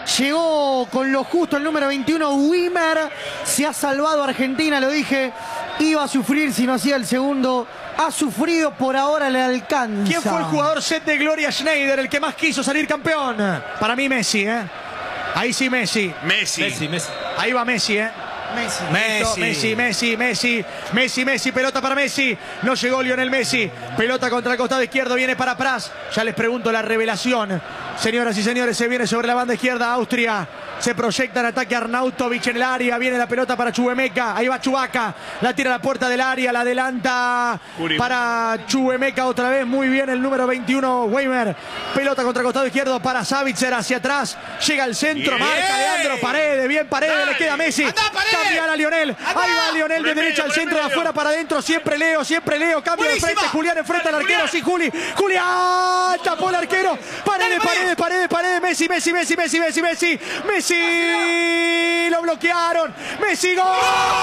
Llegó con lo justo el número 21, Wimmer. Se ha salvado a Argentina, lo dije. Iba a sufrir si no hacía el segundo. Ha sufrido, por ahora le alcanza. ¿Quién fue el jugador set de Gloria Schneider, el que más quiso salir campeón? Para mí Messi, ¿eh? Ahí sí Messi. Messi. Ahí va Messi, ¿eh? Messi, pelota para Messi. No llegó Lionel Messi. Pelota contra el costado izquierdo, viene para Pras. Ya les pregunto la revelación. Señoras y señores, se viene sobre la banda izquierda Austria. Se proyecta en ataque Arnautovic en el área. Viene la pelota para Chuemeca. Ahí va Chubaca. La tira a la puerta del área. La adelanta para Chuemeca otra vez. Muy bien el número 21, Weimer. Pelota contra el costado izquierdo para Savitzer hacia atrás. Llega al centro. Bien. Marca Leandro Paredes. Bien Paredes. Dale. Le queda a Messi. Cambia a Lionel. Ahí va Lionel de derecha al centro, de afuera para adentro. Siempre Leo. Cambia de frente. Julián enfrenta al arquero. Sí, Julián. Tapó el arquero. Paredes. Messi. Lo bloquearon. Messi, gol.